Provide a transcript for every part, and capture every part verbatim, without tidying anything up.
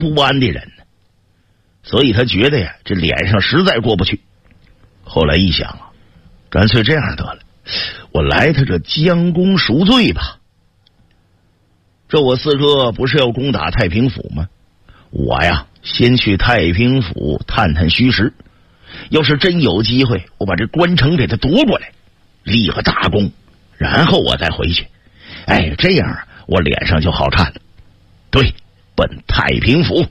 不安的人呢，所以他觉得呀，这脸上实在过不去。后来一想啊，干脆这样得了，我来他这将功赎罪吧。这我四哥不是要攻打太平府吗？我呀，先去太平府探探虚实，要是真有机会，我把这关城给他夺过来，立个大功，然后我再回去。哎，这样啊，我脸上就好看了。对，奔太平府。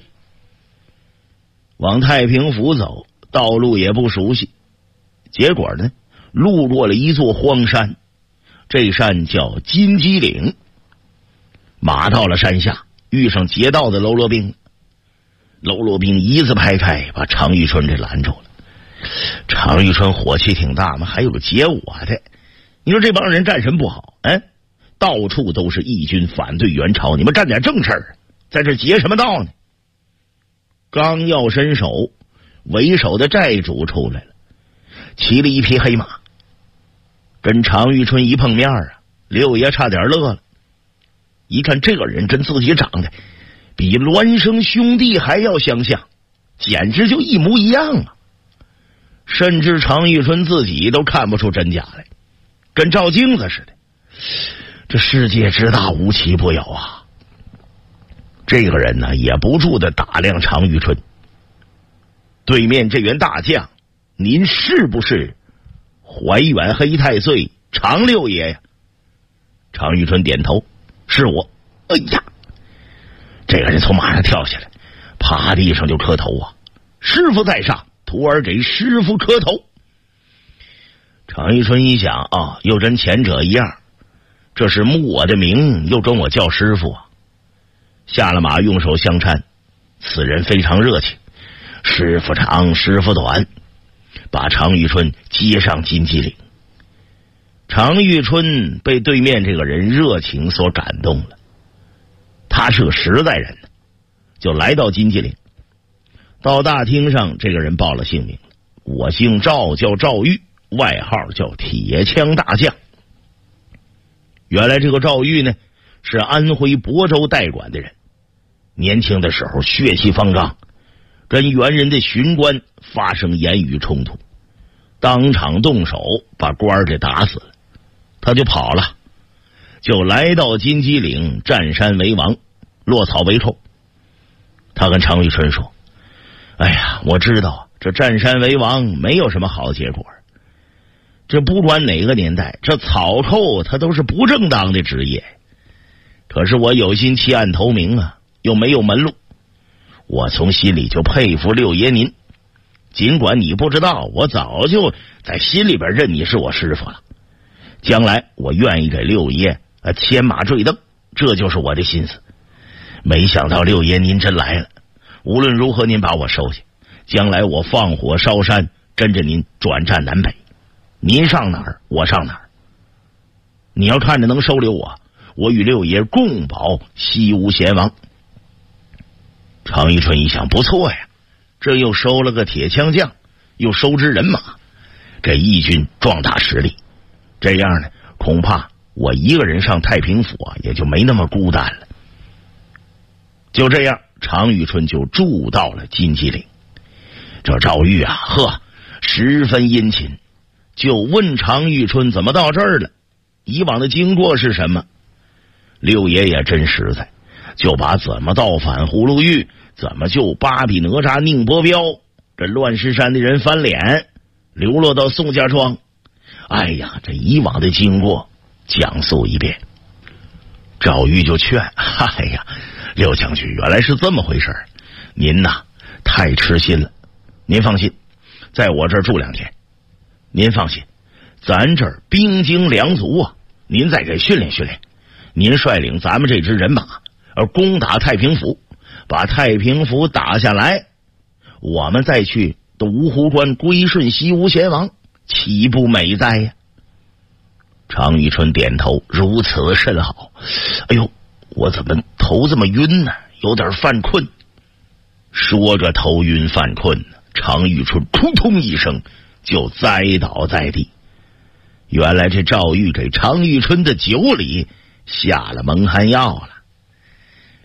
往太平府走，道路也不熟悉，结果呢，路过了一座荒山，这山叫金鸡岭。马到了山下，遇上劫道的喽啰兵，喽啰兵一字排开，把常遇春给拦住了。常遇春火气挺大嘛，还有劫我的，你说这帮人干什么不好？嗯，到处都是义军反对元朝，你们干点正事儿，在这劫什么道呢？刚要伸手，为首的寨主出来了，骑了一匹黑马，跟常遇春一碰面啊，六爷差点乐了。一看这个人跟自己长得比孪生兄弟还要相像，简直就一模一样啊！甚至常遇春自己都看不出真假来，跟照镜子似的。这世界之大，无奇不有啊！这个人呢，也不住的打量常遇春。对面这员大将，您是不是怀远黑太岁常六爷呀？常遇春点头，是我。哎呀，这个人从马上跳下来，趴地上就磕头啊！师傅在上，徒儿给师傅磕头。常遇春一想啊，又跟前者一样，这是慕我的名，又跟我叫师傅啊。下了马，用手相搀，此人非常热情，师傅长，师傅短，把常遇春接上金鸡岭。常遇春被对面这个人热情所感动了，他是个实在人呢，就来到金鸡岭。到大厅上，这个人报了姓名了，我姓赵，叫赵玉，外号叫铁枪大将。原来这个赵玉呢，是安徽亳州代管的人，年轻的时候血气方刚，跟元人的巡官发生言语冲突，当场动手把官儿给打死了，他就跑了，就来到金鸡岭占山为王，落草为寇。他跟常遇春说，哎呀，我知道这占山为王没有什么好结果，这不管哪个年代，这草寇它都是不正当的职业，可是我有心弃暗投明啊，又没有门路，我从心里就佩服六爷您，尽管你不知道，我早就在心里边认你是我师傅了，将来我愿意给六爷呃牵马坠镫，这就是我的心思。没想到六爷您真来了，无论如何您把我收下，将来我放火烧山，跟着您转战南北，您上哪儿我上哪儿。你要看着能收留我，我与六爷共保西吴贤王。常遇春一想，不错呀，这又收了个铁枪将，又收支人马，给义军壮大实力，这样呢，恐怕我一个人上太平府啊，也就没那么孤单了。就这样，常遇春就住到了金鸡岭。这赵玉啊，呵，十分殷勤，就问常遇春怎么到这儿了，以往的经过是什么。六爷也真实在，就把怎么造反葫芦峪，怎么救巴比哪吒宁伯彪，这乱石山的人翻脸，流落到宋家庄，哎呀，这以往的经过讲述一遍。赵玉就劝，哎呀，六将军原来是这么回事，您呐太痴心了，您放心，在我这儿住两天。您放心，咱这儿兵精粮足啊，您再给训练训练。您率领咱们这支人马而攻打太平府，把太平府打下来，我们再去独湖关归顺西吴贤王，岂不美哉呀？常遇春点头，如此甚好。哎呦，我怎么头这么晕呢？有点犯困。说着头晕犯困呢，常遇春扑通一声就栽倒在地。原来这赵玉给常遇春的酒里下了蒙汗药了。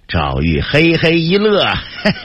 赵玉嘿嘿一乐，嘿嘿